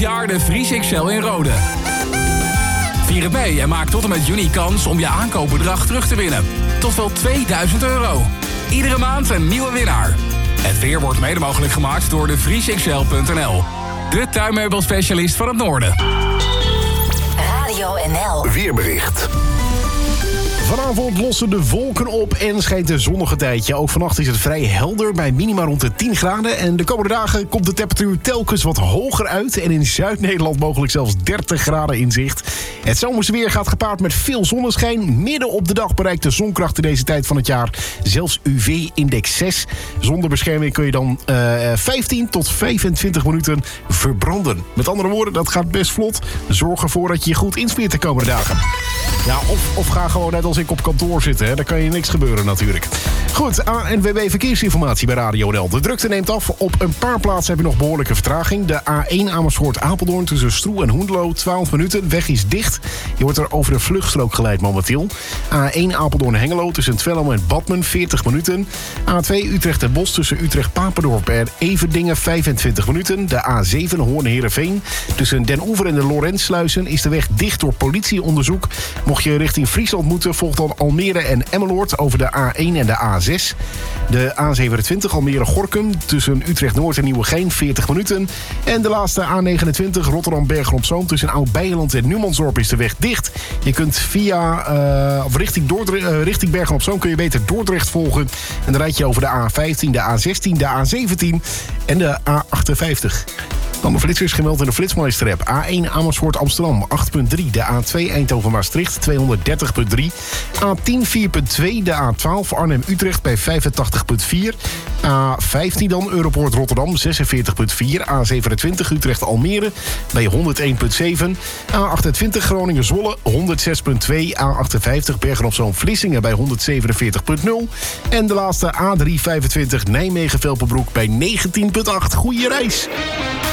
jaar de Vries XL in Rode. Vier het mee en maak tot en met juni kans om je aankoopbedrag terug te winnen. Tot wel €2000. Iedere maand een nieuwe winnaar. Het weer wordt mede mogelijk gemaakt door de vriesxl.nl. De tuinmeubelspecialist van het noorden. Radio NL. Weerbericht. Vanavond lossen de wolken op en schijnt de zonnige tijdje. Ook vannacht is het vrij helder bij minima rond de 10 graden. En de komende dagen komt de temperatuur telkens wat hoger uit. En in Zuid-Nederland mogelijk zelfs 30 graden in zicht. Het zomerse weer gaat gepaard met veel zonneschijn. Midden op de dag bereikt de zonkracht in deze tijd van het jaar zelfs UV-index 6. Zonder bescherming kun je dan 15 tot 25 minuten verbranden. Met andere woorden, dat gaat best vlot. Zorg ervoor dat je je goed insmeert de komende dagen. Ja, of ga gewoon net als ik op kantoor zitten. Hè. Daar kan je niks gebeuren natuurlijk. Goed, ANWB Verkeersinformatie bij Radio NL. De drukte neemt af. Op een paar plaatsen heb je nog behoorlijke vertraging. De A1 Amersfoort-Apeldoorn tussen Stroe en Hoenderloo 12 minuten. Weg is dicht. Je wordt er over de vluchtstrook geleid momenteel. A1 Apeldoorn-Hengelo tussen Twello en Badmen 40 minuten. A2 Utrecht en Bos tussen Utrecht-Papendorp en Everdingen 25 minuten. De A7 Hoorn-Heerenveen tussen Den Oever en de Lorentsluizen is de weg dicht door politieonderzoek. Mocht je richting Friesland moeten, volgt dan Almere en Emmeloord over de A1 en de A6. De A27 Almere-Gorkum tussen Utrecht-Noord en Nieuwegein 40 minuten. En de laatste A29 Rotterdam-Bergen-op-Zoom tussen Oud-Beijerland en Numansdorp is de weg dicht. Je kunt richting Bergen-op-Zoom kun je beter Dordrecht volgen. En dan rijd je over de A15, de A16, de A17 en de A58. Dan de flitsers gemeld in de Flitsmeister-app. A1 Amersfoort Amsterdam 8.3. De A2 Eindhoven Maastricht 230.3. A10 4.2. De A12 Arnhem Utrecht bij 85.4. A15 dan Europoort Rotterdam 46.4. A27 Utrecht Almere bij 101.7. A28 Groningen Zwolle 106.2. A58 Bergen-op-Zoom Vlissingen bij 147.0. En de laatste A325 Nijmegen Velpenbroek bij 19.8. Goeie reis!